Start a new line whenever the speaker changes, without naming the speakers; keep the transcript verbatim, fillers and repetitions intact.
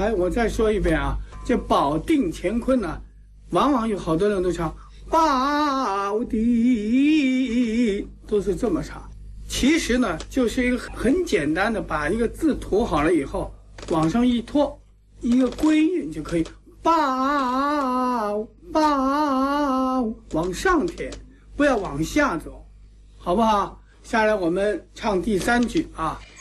还我再说一遍啊，这保定乾坤呢，往往有好多人都唱保定，都是这么唱。其实呢，就是一个很简单的，把一个字涂好了以后，往上一拖，一个归韵就可以。保保往上填，不要往下走，好不好？下来我们唱第三句啊。